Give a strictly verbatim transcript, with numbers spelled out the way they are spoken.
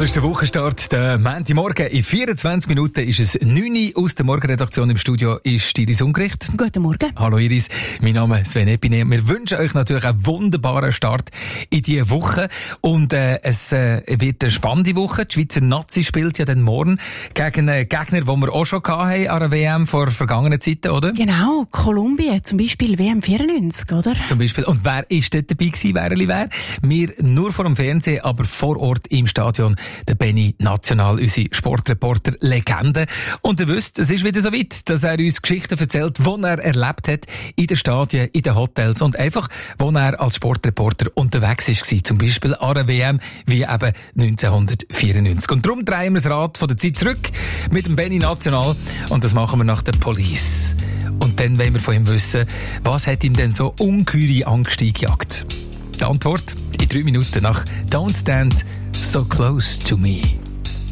das ist der Wochenstart. Der Montagmorgen. In vierundzwanzig Minuten ist es neun Uhr. Aus der Morgenredaktion im Studio ist Iris Ungericht. Guten Morgen. Hallo Iris, mein Name ist Sven Epine. Wir wünschen euch natürlich einen wunderbaren Start in diese Woche. Und äh, es äh, wird eine spannende Woche. Die Schweizer Nazi spielt ja dann morgen gegen einen Gegner, den wir auch schon hatten an der W M vor vergangenen Zeiten, oder? Genau, Kolumbien, zum Beispiel W M vierundneunzig, oder? Zum Beispiel. Und wer ist dort dabei gewesen, Wäreli wär? Wir nur vor dem Fernsehen, aber vor Ort im Stadion. Der Benni National, unsere Sportreporter Legende. Und ihr wisst, es ist wieder so weit, dass er uns Geschichten erzählt, die er erlebt hat in den Stadien, in den Hotels und einfach, wo er als Sportreporter unterwegs war, zum Beispiel an der W M, wie eben neunzehnhundertvierundneunzig. Und darum drehen wir das Rad von der Zeit zurück mit dem Benni National und das machen wir nach der Police. Und dann wollen wir von ihm wissen, was hat ihm denn so ungeheure Angst eingejagt? Die Antwort in drei Minuten nach Don't Stand So Close to Me.